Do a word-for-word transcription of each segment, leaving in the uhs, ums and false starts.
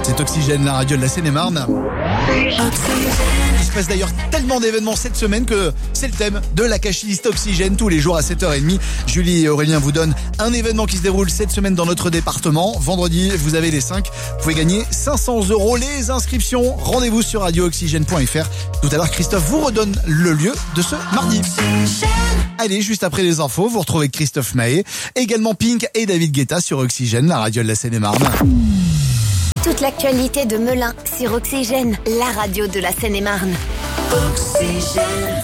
C'est Oxygène, la radio de la Seine-et-Marne. Il se passe d'ailleurs tellement d'événements cette semaine que c'est le thème de la cash list Oxygène tous les jours à sept heures trente. Julie et Aurélien vous donnent un événement qui se déroule cette semaine dans notre département. Vendredi, vous avez les cinq. Vous pouvez gagner cinq cents euros. Les inscriptions, rendez-vous sur radio oxygène point f r. Tout à l'heure, Christophe vous redonne le lieu de ce mardi. Allez, juste après les infos, vous retrouvez Christophe Mahé, également Pink et David Guetta sur Oxygène, la radio de la Seine-et-Marne. Toute l'actualité de Melun sur Oxygène, la radio de la Seine-et-Marne. Oxygène.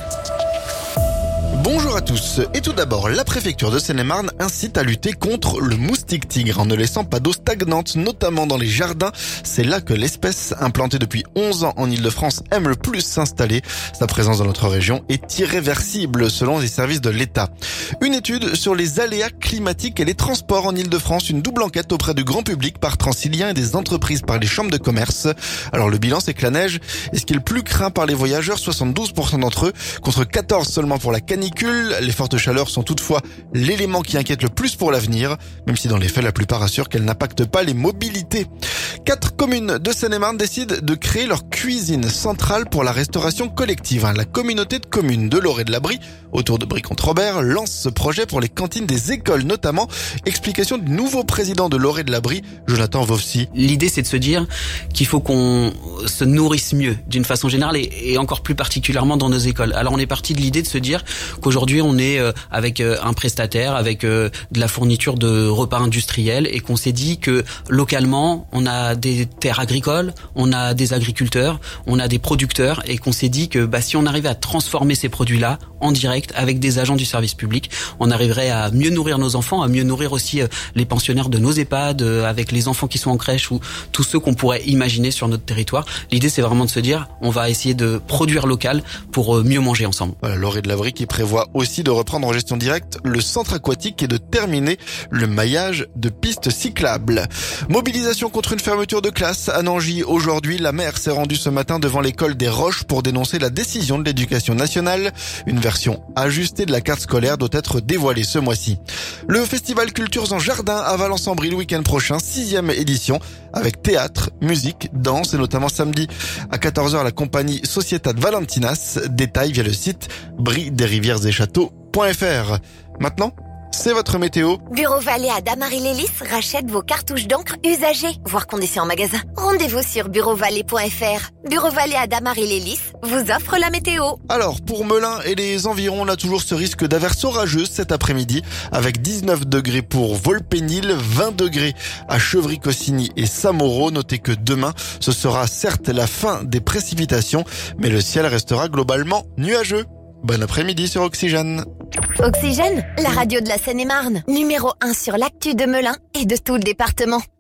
Bonjour à tous. Et tout d'abord, la préfecture de Seine-et-Marne incite à lutter contre le moustique tigre en ne laissant pas d'eau stagnante, notamment dans les jardins. C'est là que l'espèce, implantée depuis onze ans en Ile-de-France, aime le plus s'installer. Sa présence dans notre région est irréversible selon les services de l'État. Une étude sur les aléas climatiques et les transports en Ile-de-France, une double enquête auprès du grand public par Transilien et des entreprises par les chambres de commerce. Alors le bilan, c'est que la neige est ce qui est le plus craint par les voyageurs, soixante-douze pour cent d'entre eux, contre quatorze seulement pour la canicule. Les fortes chaleurs sont toutefois l'élément qui inquiète le plus pour l'avenir, même si dans les faits, la plupart assurent qu'elles n'impactent pas les mobilités. Quatre communes de Seine-et-Marne décident de créer leur cuisine centrale pour la restauration collective. La communauté de communes de l'Orée de la Brie, autour de Brie-Comte-Robert, lance ce projet pour les cantines des écoles notamment. Explication du nouveau président de l'Orée de la Brie, Jonathan Vovsi. L'idée, c'est de se dire qu'il faut qu'on se nourrisse mieux d'une façon générale et, et encore plus particulièrement dans nos écoles. Alors on est parti de l'idée de se dire qu'aujourd'hui on est avec un prestataire, avec de la fourniture de repas industriels et qu'on s'est dit que localement on a des terres agricoles, on a des agriculteurs, on a des producteurs et qu'on s'est dit que bah, si on arrivait à transformer ces produits-là en direct avec des agents du service public, on arriverait à mieux nourrir nos enfants, à mieux nourrir aussi les pensionnaires de nos EHPAD, avec les enfants qui sont en crèche ou tous ceux qu'on pourrait imaginer sur notre territoire. L'idée, c'est vraiment de se dire, on va essayer de produire local pour mieux manger ensemble. Voilà, l'Orée de la Brie qui prévoit aussi de reprendre en gestion directe le centre aquatique et de terminer le maillage de pistes cyclables. Mobilisation contre une fermeture de classe à Nangy. Aujourd'hui, la maire s'est rendue ce matin devant l'école des Roches pour dénoncer la décision de l'éducation nationale. Une version ajustée de la carte scolaire doit être dévoilée ce mois-ci. Le festival Cultures en Jardin à Valence-en-Brie le week-end prochain, sixième édition, avec théâtre, musique, danse et notamment samedi à quatorze heures la compagnie Societat Valentinas. Détails via le site brie des rivières et châteaux point f r. Maintenant, c'est votre météo. Bureau Vallée à Damary-Lélis rachète vos cartouches d'encre usagées, voire conditions en magasin. Rendez-vous sur bureau vallée point f r. Bureau Vallée à Damary-Lélis vous offre la météo. Alors, pour Melun et les environs, on a toujours ce risque d'averse orageuse cet après-midi, avec dix-neuf degrés pour Volpénil, vingt degrés à Chevry-Cossigny et Samoro. Notez que demain, ce sera certes la fin des précipitations, mais le ciel restera globalement nuageux. Bon après-midi sur Oxygène. Oxygène, la radio de la Seine-et-Marne, numéro un sur l'actu de Melun et de tout le département.